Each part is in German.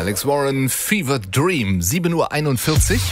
Alex Warren, Fever Dream, 7:41 Uhr.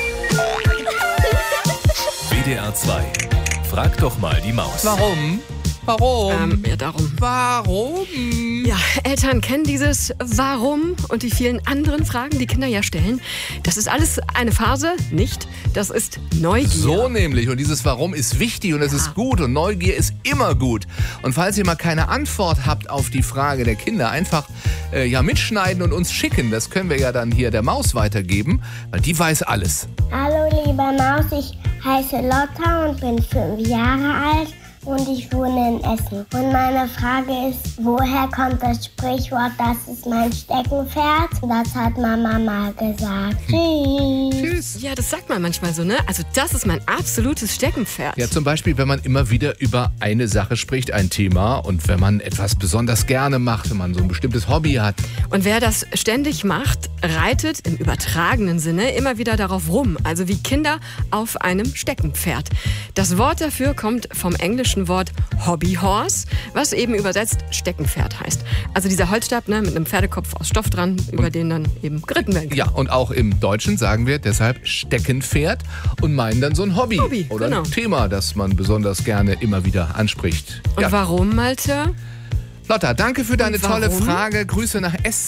WDR 2. Frag doch mal die Maus. Warum? Ja, darum. Warum? Ja, Eltern kennen dieses Warum und die vielen anderen Fragen, die Kinder ja stellen. Das ist alles eine Phase, nicht? Das ist Neugier. So nämlich. Und dieses Warum ist wichtig und es ist gut und Neugier ist immer gut. Und falls ihr mal keine Antwort habt auf die Frage der Kinder, einfach mitschneiden und uns schicken. Das können wir ja dann hier der Maus weitergeben, weil die weiß alles. Hallo liebe Maus, ich heiße Lotta und bin 5 Jahre alt. Und ich wohne in Essen. Und meine Frage ist, woher kommt das Sprichwort, das ist mein Steckenpferd? Das hat Mama mal gesagt. Tschüss. Ja, das sagt man manchmal so, ne? Also das ist mein absolutes Steckenpferd. Ja, zum Beispiel, wenn man immer wieder über eine Sache spricht, ein Thema. Und wenn man etwas besonders gerne macht, wenn man so ein bestimmtes Hobby hat. Und wer das ständig macht, reitet im übertragenen Sinne immer wieder darauf rum. Also wie Kinder auf einem Steckenpferd. Das Wort dafür kommt vom englischen Wort Hobbyhorse, was eben übersetzt Steckenpferd heißt. Also dieser Holzstab, ne, mit einem Pferdekopf aus Stoff dran, über den dann eben geritten werden kann. Ja, und auch im Deutschen sagen wir deshalb Steckenpferd und meinen dann so ein Hobby oder genau. ein Thema, das man besonders gerne immer wieder anspricht. Und warum, Malte? Lotta, danke für deine tolle warum? Frage. Grüße nach Essen.